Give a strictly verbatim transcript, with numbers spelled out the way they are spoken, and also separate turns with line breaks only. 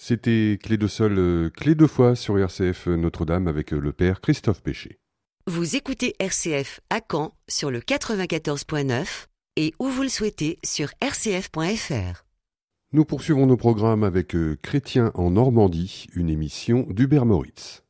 C'était Clé de Sol, euh, Clé de Foi sur R C F Notre-Dame avec euh, le père Christophe Péché.
Vous écoutez R C F à Caen sur le quatre-vingt-quatorze point neuf et où vous le souhaitez sur r c f point f r.
Nous poursuivons nos programmes avec euh, Chrétiens en Normandie, une émission d'Hubert Moritz.